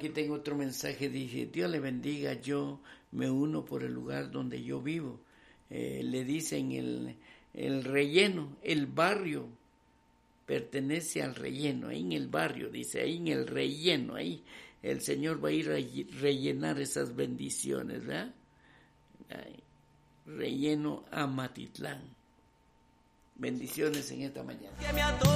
aquí tengo otro mensaje, dice, Dios le bendiga, yo me uno por el lugar donde yo vivo. Le dicen el relleno, el barrio pertenece al relleno, ahí en el barrio, dice, ahí en el relleno, ahí el Señor va a ir a rellenar esas bendiciones, ¿verdad? Relleno Amatitlán. Bendiciones en esta mañana.